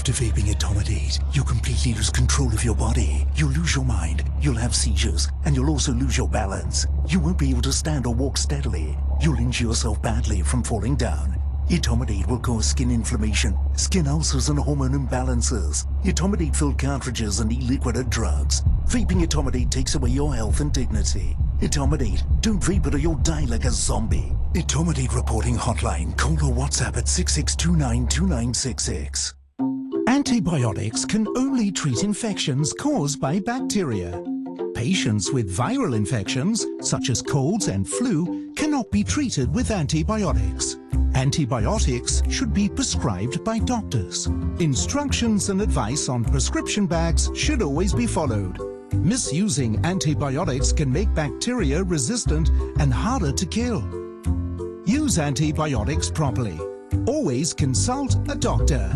After vaping etomidate, you completely lose control of your body. You'll lose your mind, you'll have seizures, and you'll also lose your balance. You won't be able to stand or walk steadily. You'll injure yourself badly from falling down. Etomidate will cause skin inflammation, skin ulcers, and hormone imbalances. Etomidate-filled cartridges and e-liquid are drugs. Vaping etomidate takes away your health and dignity. Etomidate, don't vape it or you'll die like a zombie. Etomidate reporting hotline. Call or WhatsApp at 66292966. Antibiotics can only treat infections caused by bacteria. Patients with viral infections, such as colds and flu, cannot be treated with antibiotics. Antibiotics should be prescribed by doctors. Instructions and advice on prescription bags should always be followed. Misusing antibiotics can make bacteria resistant and harder to kill. Use antibiotics properly. Always consult a doctor.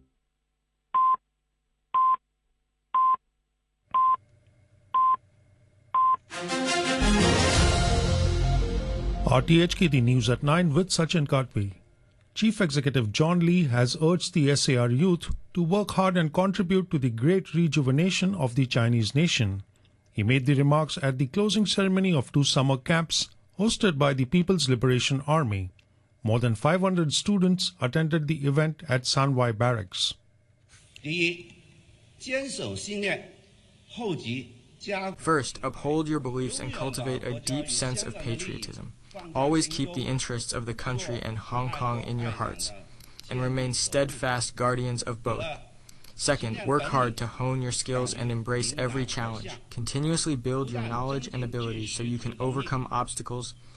RTH की the news at 9 with Sachin Katwi. Chief Executive John Lee has urged the SAR youth to work hard and contribute to the great rejuvenation of the Chinese nation. He made the remarks at the closing ceremony of 2 summer camps hosted by the People's Liberation Army. More than 500 students attended the event at Sanwai Barracks. First, uphold your beliefs and cultivate a deep sense of patriotism. Always keep the interests of the country and Hong Kong in your hearts, and remain steadfast guardians of both. Second, work hard to hone your skills and embrace every challenge. Continuously build your knowledge and abilities so you can overcome obstacles